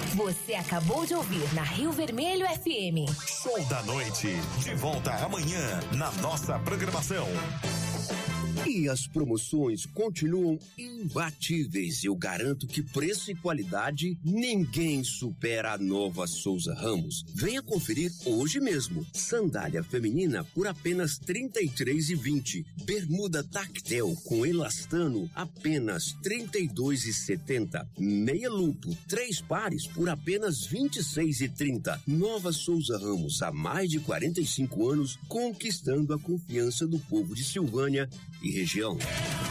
Você acabou de ouvir na Rio Vermelho FM. Show da Noite. De volta amanhã na nossa programação. E as promoções continuam imbatíveis. Eu garanto que preço e qualidade ninguém supera a Nova Souza Ramos. Venha conferir hoje mesmo. Sandália feminina por apenas R$ 33,20. Bermuda tactel com elastano apenas R$ 32,70. Meia lupo 3 pares por apenas R$ 26,30. Nova Souza Ramos, há mais de 45 anos, conquistando a confiança do povo de Silvânia e região.